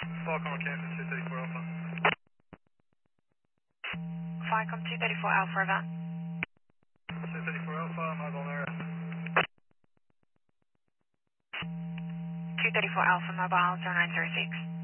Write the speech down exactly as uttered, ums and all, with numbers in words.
Falcon Kansas two thirty-four Alpha. Falcon two thirty-four Alpha, Avant. two thirty-four Alpha, mobile on area. two thirty-four Alpha, mobile zero nine zero six.